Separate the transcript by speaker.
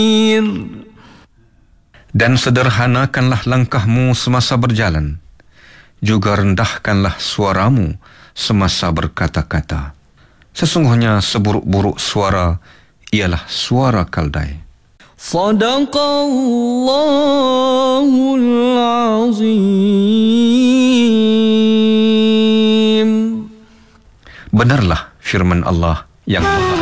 Speaker 1: Dan sederhanakanlah langkahmu semasa berjalan. Juga rendahkanlah suaramu semasa berkata-kata. Sesungguhnya seburuk-buruk suara ialah suara keldai.
Speaker 2: Sadaqallahul Azim.
Speaker 1: Benarlah firman Allah yang Maha